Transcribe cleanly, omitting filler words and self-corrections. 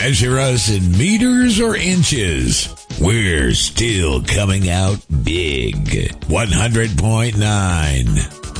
Measure us in meters or inches. We're still coming out big. 100.9